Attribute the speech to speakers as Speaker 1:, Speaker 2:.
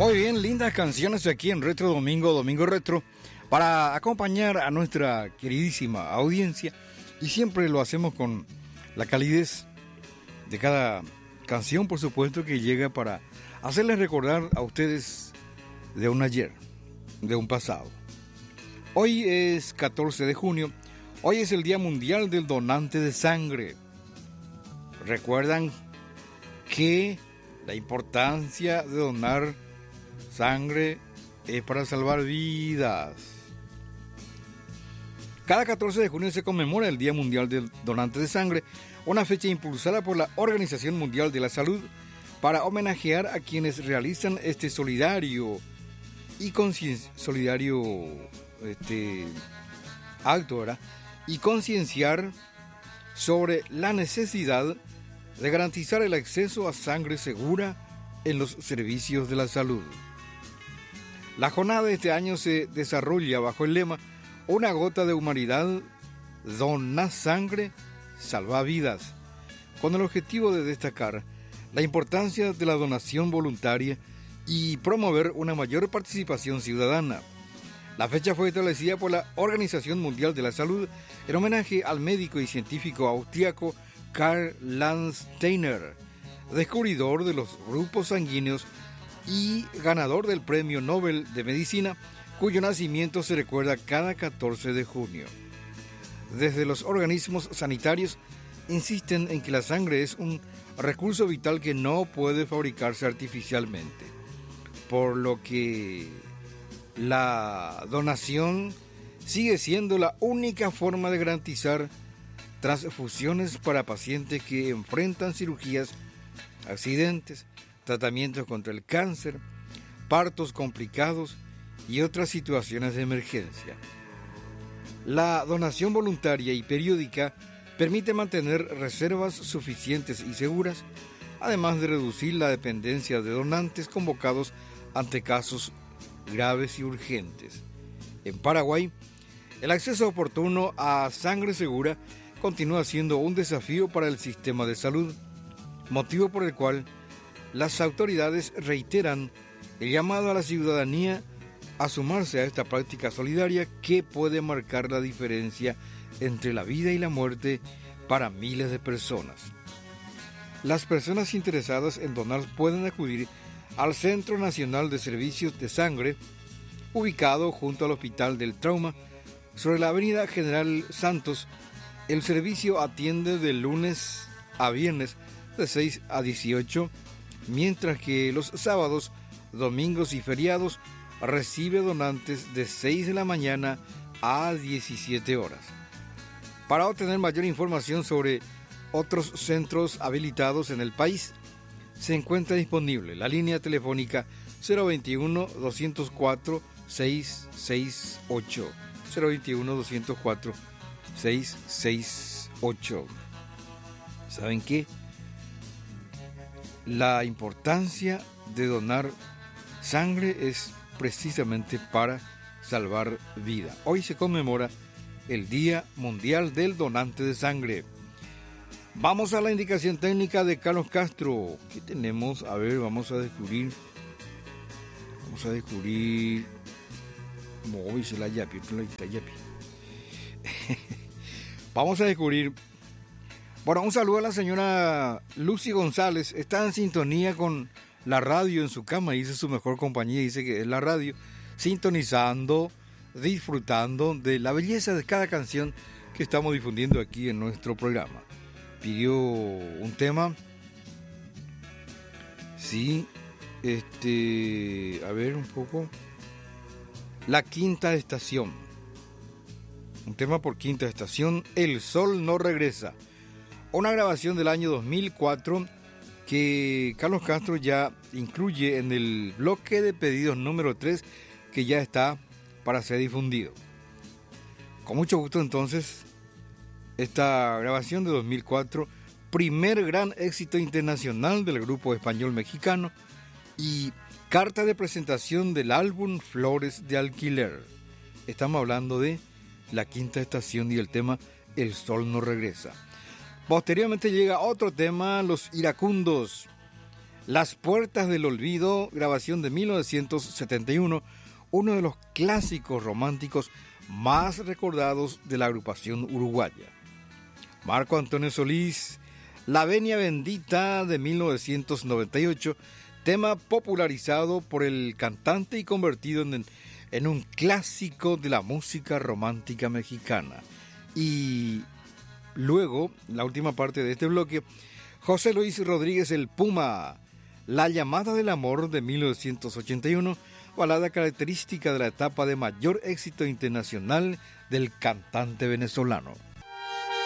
Speaker 1: Muy bien, lindas canciones aquí en Retro Domingo, Domingo Retro, para acompañar a nuestra queridísima audiencia. Y siempre lo hacemos con la calidez de cada canción, por supuesto, que llega para hacerles recordar a ustedes de un ayer, de un pasado. Hoy es 14 de junio, hoy es el Día Mundial del Donante de Sangre. ¿Recuerdan que la importancia de donar sangre es para salvar vidas? Cada 14 de junio se conmemora el Día Mundial del Donante de Sangre, una fecha impulsada por la Organización Mundial de la Salud para homenajear a quienes realizan este solidario acto, ¿verdad? Y concienciar sobre la necesidad de garantizar el acceso a sangre segura en los servicios de la salud. La jornada de este año se desarrolla bajo el lema "Una gota de humanidad, dona sangre, salva vidas", con el objetivo de destacar la importancia de la donación voluntaria y promover una mayor participación ciudadana. La fecha fue establecida por la Organización Mundial de la Salud en homenaje al médico y científico austriaco Karl Landsteiner, descubridor de los grupos sanguíneos y ganador del Premio Nobel de Medicina, cuyo nacimiento se recuerda cada 14 de junio. Desde los organismos sanitarios insisten en que la sangre es un recurso vital que no puede fabricarse artificialmente, por lo que la donación sigue siendo la única forma de garantizar transfusiones para pacientes que enfrentan cirugías, accidentes, tratamientos contra el cáncer, partos complicados y otras situaciones de emergencia. La donación voluntaria y periódica permite mantener reservas suficientes y seguras, además de reducir la dependencia de donantes convocados ante casos graves y urgentes. En Paraguay, el acceso oportuno a sangre segura continúa siendo un desafío para el sistema de salud, motivo por el cual las autoridades reiteran el llamado a la ciudadanía a sumarse a esta práctica solidaria que puede marcar la diferencia entre la vida y la muerte para miles de personas. Las personas interesadas en donar pueden acudir al Centro Nacional de Servicios de Sangre, ubicado junto al Hospital del Trauma, sobre la Avenida General Santos. El servicio atiende de lunes a viernes de 6 a 18, mientras que los sábados, domingos y feriados recibe donantes de 6 de la mañana a 17 horas. Para obtener mayor información sobre otros centros habilitados en el país, se encuentra disponible la línea telefónica 021-204-668. 021-204-668. ¿Saben qué? La importancia de donar sangre es precisamente para salvar vida. Hoy se conmemora el Día Mundial del Donante de Sangre. Vamos a la indicación técnica de Carlos Castro. ¿Qué tenemos? A ver, vamos a descubrir. Vamos a descubrir. Bueno, un saludo a la señora Lucy González. Está en sintonía con la radio en su cama. Dice su mejor compañía, dice que es la radio. Sintonizando, disfrutando de la belleza de cada canción que estamos difundiendo aquí en nuestro programa. Pidió un tema. Sí, a ver un poco. La Quinta Estación. Un tema por Quinta Estación, El Sol No Regresa. Una grabación del año 2004 que Carlos Castro ya incluye en el bloque de pedidos número 3 que ya está para ser difundido. Con mucho gusto entonces, esta grabación de 2004, primer gran éxito internacional del grupo español mexicano y carta de presentación del álbum Flores de Alquiler. Estamos hablando de La Quinta Estación y el tema El Sol No Regresa. Posteriormente llega otro tema, Los Iracundos. Las Puertas del Olvido, grabación de 1971, uno de los clásicos románticos más recordados de la agrupación uruguaya. Marco Antonio Solís, La Venia Bendita de 1998, tema popularizado por el cantante y convertido en un clásico de la música romántica mexicana. Y luego, la última parte de este bloque, José Luis Rodríguez el Puma, La Llamada del Amor de 1981, balada característica de la etapa de mayor éxito internacional del cantante venezolano.